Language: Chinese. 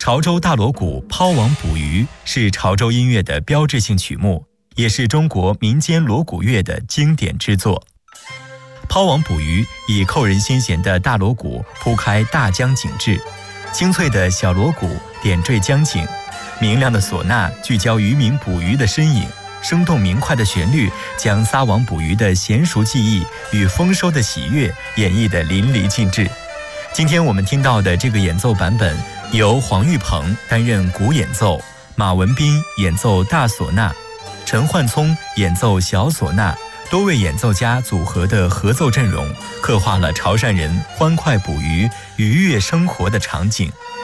潮州大锣鼓抛网捕鱼是潮州音乐的标志性曲目，也是中国民间锣鼓乐的经典之作。抛网捕鱼以扣人心弦的大锣鼓铺开大江景致，清脆的小锣鼓点缀江景，明亮的唢呐聚焦渔民捕鱼的身影，生动明快的旋律将撒网捕鱼的娴熟技艺与丰收的喜悦演绎得淋漓尽致。今天我们听到的这个演奏版本，由黄玉鹏担任鼓演奏，马文斌演奏大唢呐，陈焕聪演奏小唢呐，多位演奏家组合的合奏阵容，刻画了潮汕人欢快捕鱼、愉悦生活的场景。